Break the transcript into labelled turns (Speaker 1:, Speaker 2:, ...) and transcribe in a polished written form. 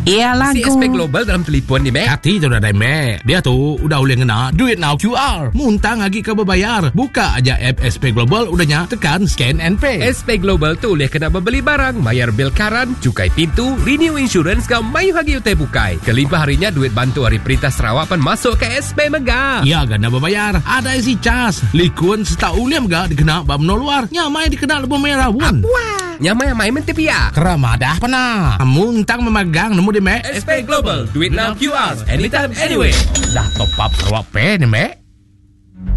Speaker 1: Iyalah
Speaker 2: Si SP Global dalam telefon ni, Mek.
Speaker 3: Hati tu dah dah, Mek. Dia tu udah boleh kena Duit Now QR. Muntang lagi kau berbayar. Buka aja app SP Global, udahnya tekan scan and pay.
Speaker 2: SP Global tu boleh kena membeli barang, bayar bil karan, cukai pintu, renew insurance kau mayu hagi utai bukai. Kelimpah harinya duit bantu hari Perintah Sarawak pan masuk ke SP Mega.
Speaker 3: Ya, gana berbayar. Ada isi cas. Likun seta uliam gak dikena bab no luar. Nyamai dikena lebu merah pun.
Speaker 2: Nyamai mentepia.
Speaker 3: Keramadah pernah. Muntang memegang nemu di Mek.
Speaker 2: SP Global, duit now QR, anytime, anyway.
Speaker 3: Dah top up Sarawak Pay ni, Mek.